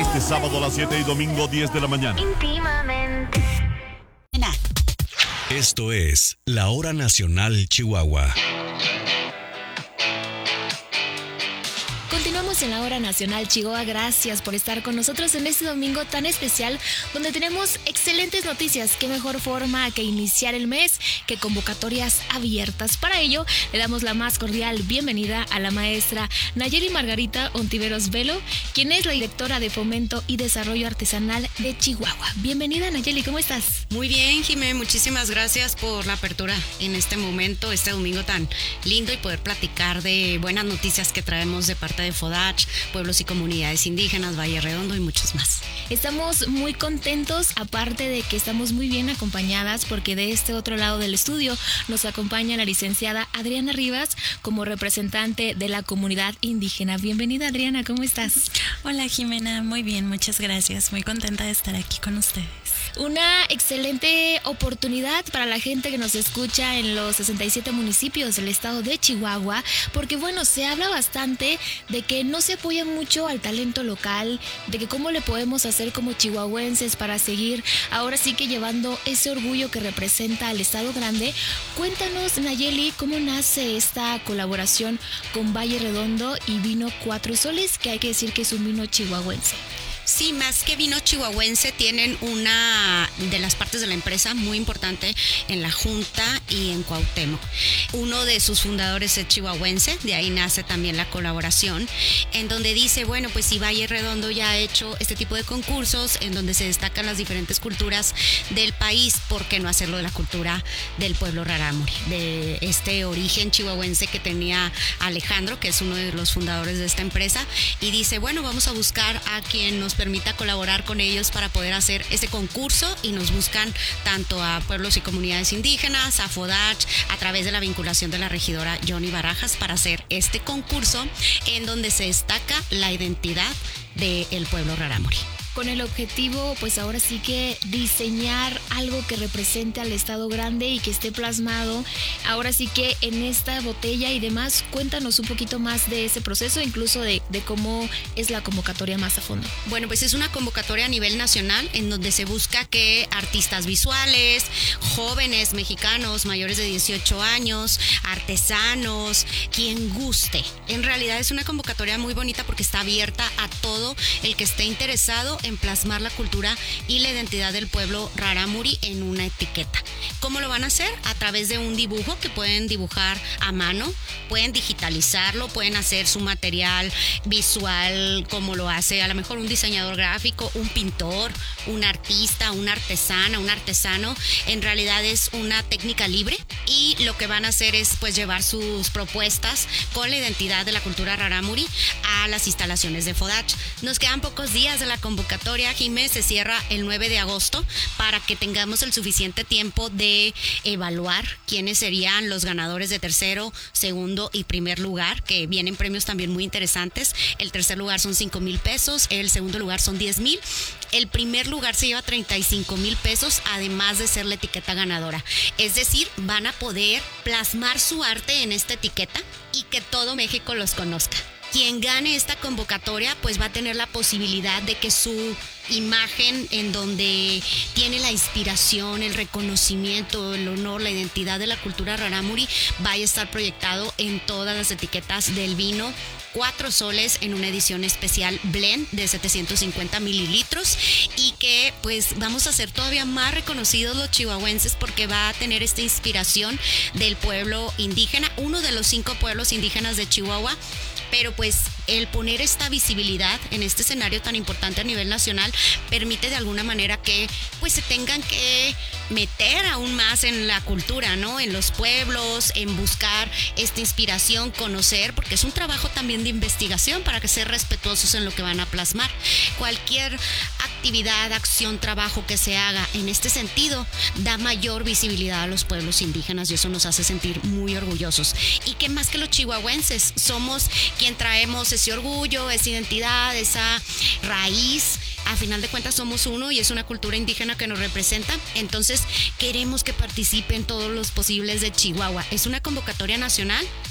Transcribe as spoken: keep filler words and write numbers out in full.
Este sábado a las siete y domingo diez de la mañana. Íntimamente. Esto es La Hora Nacional Chihuahua. Continuamos en la Hora Nacional Chihuahua. Gracias por estar con nosotros en este domingo tan especial donde tenemos excelentes noticias. Qué mejor forma que iniciar el mes que convocatorias abiertas. Para ello, le damos la más cordial bienvenida a la maestra Nayeli Margarita Ontiveros Velo, quien es la directora de Fomento y Desarrollo Artesanal de Chihuahua. Bienvenida, Nayeli, ¿cómo estás? Muy bien, Jimé, muchísimas gracias por la apertura en este momento, este domingo tan lindo, y poder platicar de buenas noticias que traemos de parte de FODACH, Pueblos y Comunidades Indígenas, Valle Redondo y muchos más. Estamos muy contentos, aparte de que estamos muy bien acompañadas, porque de este otro lado del estudio nos acompaña la licenciada Adriana Rivas como representante de la comunidad indígena. Bienvenida, Adriana, ¿cómo estás? Hola, Jimena, muy bien, muchas gracias. Muy contenta de estar aquí con ustedes. Una excelente oportunidad para la gente que nos escucha en los sesenta y siete municipios del estado de Chihuahua, porque bueno, se habla bastante de que no se apoya mucho al talento local, de que cómo le podemos hacer como chihuahuenses para seguir ahora sí que llevando ese orgullo que representa al estado grande. Cuéntanos, Nayeli, cómo nace esta colaboración con Valle Redondo y Vino Cuatro Soles, que hay que decir que es un vino chihuahuense. Sí, más que vino chihuahuense, tienen una de las partes de la empresa muy importante en la Junta y en Cuauhtémoc. Uno de sus fundadores es chihuahuense, de ahí nace también la colaboración, en donde dice, bueno, pues si Valle Redondo ya ha hecho este tipo de concursos en donde se destacan las diferentes culturas del país, ¿por qué no hacerlo de la cultura del pueblo rarámuri? De este origen chihuahuense que tenía Alejandro, que es uno de los fundadores de esta empresa, y dice, bueno, vamos a buscar a quien nos permita colaborar con ellos para poder hacer este concurso, y nos buscan tanto a pueblos y comunidades indígenas, a FODACH, a través de la vinculación de la regidora Johnny Barajas, para hacer este concurso en donde se destaca la identidad del pueblo rarámuri. Con el objetivo, pues ahora sí que diseñar algo que represente al estado grande y que esté plasmado ahora sí que en esta botella y demás. Cuéntanos un poquito más de ese proceso, incluso de, de cómo es la convocatoria más a fondo. Bueno, pues es una convocatoria a nivel nacional en donde se busca que artistas visuales, jóvenes mexicanos mayores de dieciocho años, artesanos, quien guste. En realidad es una convocatoria muy bonita porque está abierta a todo el que esté interesado en plasmar la cultura y la identidad del pueblo rarámuri en una etiqueta. ¿Cómo lo van a hacer? A través de un dibujo que pueden dibujar a mano, pueden digitalizarlo, pueden hacer su material visual como lo hace a lo mejor un diseñador gráfico, un pintor, un artista, una artesana, un artesano. En realidad es una técnica libre, y lo que van a hacer es pues llevar sus propuestas con la identidad de la cultura rarámuri a las instalaciones de FODACH. Nos quedan pocos días de la convocatoria. Jiménez se cierra el nueve de agosto para que tengamos el suficiente tiempo de evaluar quiénes serían los ganadores de tercero, segundo y primer lugar, que vienen premios también muy interesantes. El tercer lugar son cinco mil pesos, el segundo lugar son diez mil, el primer lugar se lleva treinta y cinco mil pesos, además de ser la etiqueta ganadora. Es decir, van a poder plasmar su arte en esta etiqueta y que todo México los conozca. Quien gane esta convocatoria pues va a tener la posibilidad de que su imagen, en donde tiene la inspiración, el reconocimiento, el honor, la identidad de la cultura rarámuri, vaya a estar proyectado en todas las etiquetas del vino Cuatro Soles, en una edición especial blend de setecientos cincuenta mililitros, y que pues vamos a ser todavía más reconocidos los chihuahuenses porque va a tener esta inspiración del pueblo indígena, uno de los cinco pueblos indígenas de Chihuahua. Pero pues el poner esta visibilidad en este escenario tan importante a nivel nacional permite de alguna manera que pues se tengan que meter aún más en la cultura, ¿no? En los pueblos, en buscar esta inspiración, conocer, porque es un trabajo también de investigación para que ser respetuosos en lo que van a plasmar. Cualquier actividad, acción, trabajo que se haga en este sentido da mayor visibilidad a los pueblos indígenas, y eso nos hace sentir muy orgullosos. Y que más que los chihuahuenses somos quien traemos ese orgullo, esa identidad, esa raíz. A final de cuentas somos uno y es una cultura indígena que nos representa. Entonces queremos que participen todos los posibles de Chihuahua. Es una convocatoria nacional